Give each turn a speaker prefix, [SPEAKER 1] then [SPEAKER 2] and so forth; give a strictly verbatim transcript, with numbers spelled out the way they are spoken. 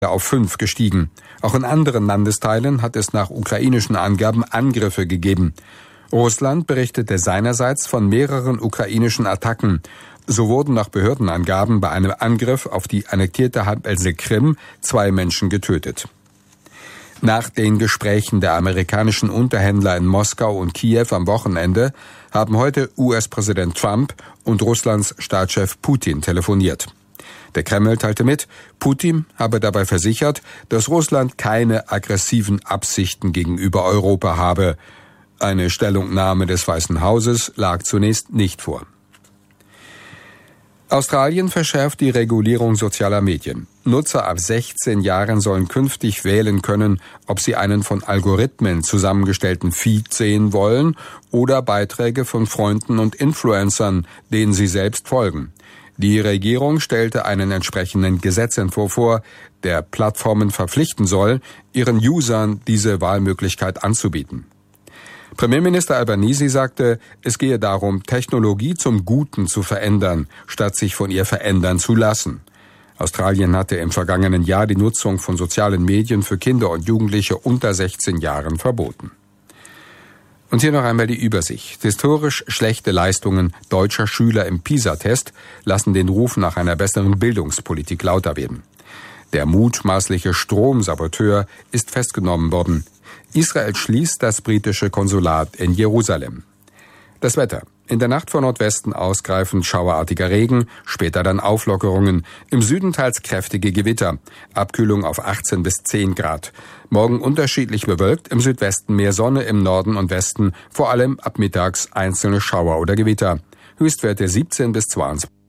[SPEAKER 1] auf fünf gestiegen. Auch in anderen Landesteilen hat es nach ukrainischen Angaben Angriffe gegeben. Russland berichtete seinerseits von mehreren ukrainischen Attacken. So wurden nach Behördenangaben bei einem Angriff auf die annektierte Halbinsel Krim zwei Menschen getötet. Nach den Gesprächen der amerikanischen Unterhändler in Moskau und Kiew am Wochenende haben heute U S-Präsident Trump und Russlands Staatschef Putin telefoniert. Der Kreml teilte mit, Putin habe dabei versichert, dass Russland keine aggressiven Absichten gegenüber Europa habe. Eine Stellungnahme des Weißen Hauses lag zunächst nicht vor. Australien verschärft die Regulierung sozialer Medien. Nutzer ab sechzehn Jahren sollen künftig wählen können, ob sie einen von Algorithmen zusammengestellten Feed sehen wollen oder Beiträge von Freunden und Influencern, denen sie selbst folgen. Die Regierung stellte einen entsprechenden Gesetzentwurf vor, der Plattformen verpflichten soll, ihren Usern diese Wahlmöglichkeit anzubieten. Premierminister Albanese sagte, es gehe darum, Technologie zum Guten zu verändern, statt sich von ihr verändern zu lassen. Australien hatte im vergangenen Jahr die Nutzung von sozialen Medien für Kinder und Jugendliche unter sechzehn Jahren verboten. Und hier noch einmal die Übersicht. Historisch schlechte Leistungen deutscher Schüler im PISA-Test lassen den Ruf nach einer besseren Bildungspolitik lauter werden. Der mutmaßliche Stromsaboteur ist festgenommen worden. Israel schließt das britische Konsulat in Jerusalem. Das Wetter. In der Nacht von Nordwesten ausgreifend schauerartiger Regen, später dann Auflockerungen. Im Süden teils kräftige Gewitter. Abkühlung auf achtzehn bis zehn Grad. Morgen unterschiedlich bewölkt, im Südwesten mehr Sonne, im Norden und Westen vor allem ab mittags einzelne Schauer oder Gewitter. Höchstwerte siebzehn bis zweiundzwanzig.